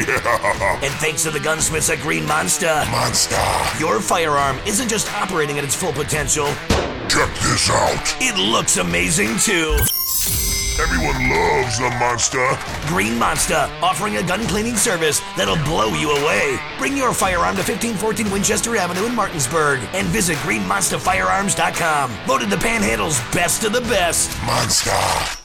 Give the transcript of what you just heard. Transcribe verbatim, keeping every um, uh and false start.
Yeah. And thanks to the gunsmiths at Green Monster, Monster. your firearm isn't just operating at its full potential. Check this out. It looks amazing too. Everyone loves the Monster. Green Monster, offering a gun cleaning service that'll blow you away. Bring your firearm to fifteen fourteen Winchester Avenue in Martinsburg and visit green monster firearms dot com. Voted the Panhandle's best of the best. Monster.